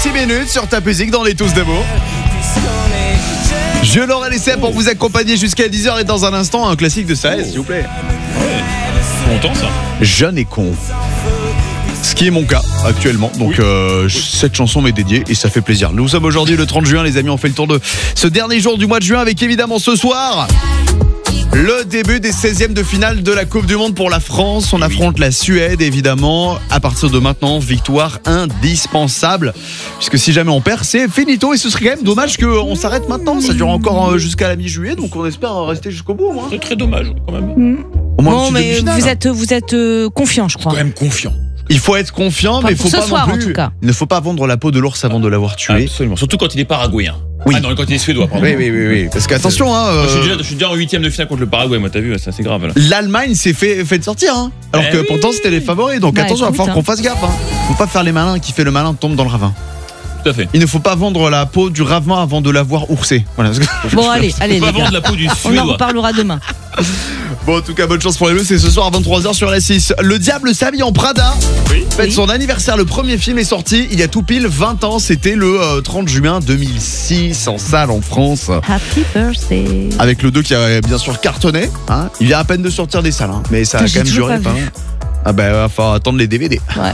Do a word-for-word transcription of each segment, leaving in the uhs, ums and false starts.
six minutes sur ta musique dans les tous de mots. Je l'aurais laissé pour vous accompagner jusqu'à dix heures et dans un instant, un classique de Saez, s'il vous plaît. Ouais. Longtemps ça. Jeune et con. Ce qui est mon cas actuellement. Donc oui. euh, cette chanson m'est dédiée et ça fait plaisir. Nous sommes aujourd'hui le trente juin, les amis. On fait le tour de ce dernier jour du mois de juin avec évidemment ce soir le début des seizièmes de finale de la Coupe du Monde pour la France. On affronte la Suède, évidemment. À partir de maintenant, victoire indispensable. Puisque si jamais on perd, c'est finito. Et ce serait quand même dommage qu'on s'arrête maintenant. Ça dure encore jusqu'à la mi-juillet. Donc on espère rester jusqu'au bout. Hein. C'est très dommage quand même. Mmh. Au moins bon, mais vous êtes, vous êtes euh, confiant, je crois. Quand même confiant. Il faut être confiant, enfin, mais il faut pas soir, non plus. En tout cas. Il ne faut pas vendre la peau de l'ours avant de l'avoir tué. Absolument. Surtout quand il est paraguayen. Oui. Ah non, quand il est suédois, pardon. Oui, oui, oui, oui. Parce qu'attention, hein. Moi, Euh... je, suis déjà, je suis déjà en huitième de finale contre le Paraguay, moi, t'as vu, c'est assez grave là. L'Allemagne s'est fait, fait de sortir, hein. Alors eh que oui, pourtant c'était les favoris. Donc bah, attention, il va falloir qu'on fasse gaffe. Hein. Faut pas faire les malins. Qui fait le malin tombe dans le ravin. Tout à fait. Il ne faut pas vendre la peau du ravin avant de l'avoir oursé. Voilà. Bon, allez, allez. Faut pas les gars. vendre la peau du On en suédois. reparlera demain. Bon, en tout cas, bonne chance pour les Bleus. C'est ce soir à vingt-trois heures sur la six. Le Diable s'habille en Prada. Oui. Fête Oui. son anniversaire. Le premier film est sorti il y a tout pile vingt ans. C'était le euh, trente juin deux mille six en salle en France. Happy birthday. Avec le deux qui a bien sûr cartonné. Hein. Il vient à peine de sortir des salles. Hein. Mais ça a J'ai quand même toujours duré. pas Pas vu. mal. Ah ben, va falloir attendre les D V D. Ouais.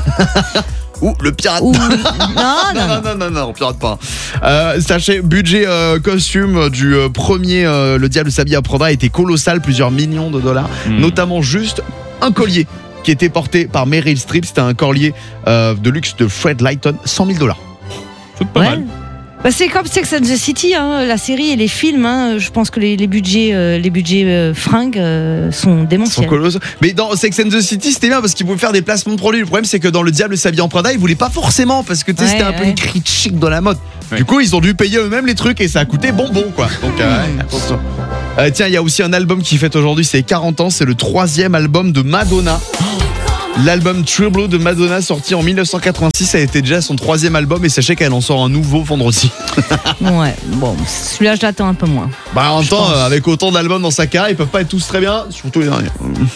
Ou le pirate. Ou... Non, Non, non, non. non, non, non, non, on pirate pas. Euh, sachez, budget euh, costume du euh, premier euh, Le Diable s'habille à Prada a été colossal, plusieurs millions de dollars, Mm. notamment juste un collier qui était porté par Meryl Streep. C'était un collier euh, de luxe de Fred Lighton, cent mille dollars. C'est pas Ouais. mal. Bah, c'est comme Sex and the City, hein, la série et les films. Hein, je pense que les, les budgets, euh, les budgets euh, fringues euh, sont Sont démentiels. colossaux. Mais dans Sex and the City, c'était bien parce qu'ils pouvaient faire des placements de produits. Le problème, c'est que dans Le Diable s'habille en Prada, ils voulaient pas forcément parce que tu sais, Ouais, c'était un peu ouais. une critique dans la mode. Ouais. Du coup, ils ont dû payer eux-mêmes les trucs et ça a coûté bonbon, quoi. Donc, euh, ouais, attention. Euh, tiens, il y a aussi un album qui fête aujourd'hui ses quarante ans. C'est le troisième album de Madonna. L'album True Blue de Madonna, sorti en dix-neuf cent quatre-vingt-six, a été déjà son troisième album et sachez qu'elle en sort un nouveau vendredi. Ouais, bon, celui-là, je l'attends un peu moins. Bah en même Je temps, pense. euh, avec autant d'albums dans sa carrière, ils peuvent pas être tous très bien, surtout les derniers.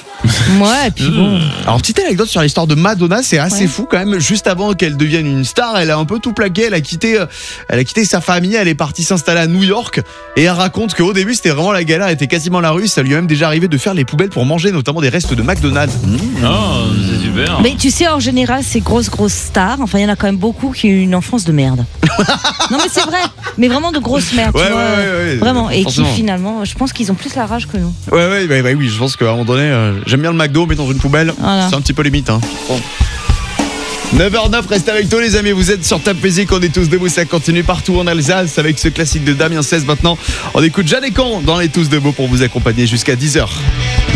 Ouais, et puis bon. Alors petite anecdote sur l'histoire de Madonna, c'est assez Ouais. fou quand même. Juste avant qu'elle devienne une star, elle a un peu tout plaqué. Elle a quitté, euh, elle a quitté sa famille. Elle est partie s'installer à New York et elle raconte qu'au début c'était vraiment la galère, elle était quasiment la rue. Ça lui est même déjà arrivé de faire les poubelles pour manger, notamment des restes de McDonald's. Oh, c'est super. Mais tu sais, en général, ces grosses, grosses stars, enfin, il y en a quand même beaucoup qui ont eu une enfance de merde. Non, mais c'est vrai. Mais vraiment de grosses merdes, Ouais, tu vois. ouais, ouais, ouais, Vraiment. Et qui forcément. finalement, je pense qu'ils ont plus la rage que nous. Ouais, ouais, ouais, ouais, oui. Je pense qu'à un moment donné, euh, j'aime bien le McDo, mais dans une poubelle, Voilà. c'est un petit peu limite. Hein. Bon. neuf heures neuf, restez avec toi les amis, vous êtes sur Top Music, on est tous debout, ça continue partout en Alsace avec ce classique de Damien seize maintenant. On écoute Jeanne et Con dans les tous debout pour vous accompagner jusqu'à dix heures.